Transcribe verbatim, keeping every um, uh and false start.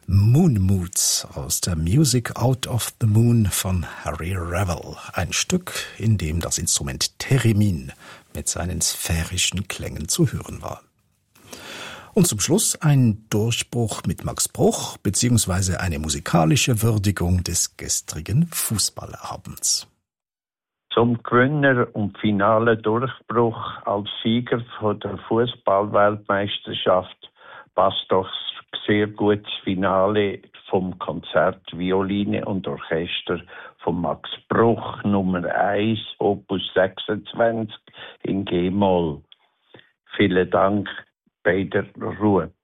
Moon Moods aus der Music Out of the Moon von Harry Revel. Ein Stück, in dem das Instrument Theremin mit seinen sphärischen Klängen zu hören war. Und zum Schluss ein Durchbruch mit Max Bruch beziehungsweise eine musikalische Würdigung des gestrigen Fußballabends. Zum Gewinner und finalen Durchbruch als Sieger von der Fußballweltmeisterschaft passt doch sehr gut das Finale vom Konzert Violine und Orchester von Max Bruch, Nummer eins, Opus sechsundzwanzig in G-Moll. Vielen Dank bei der Ruhe.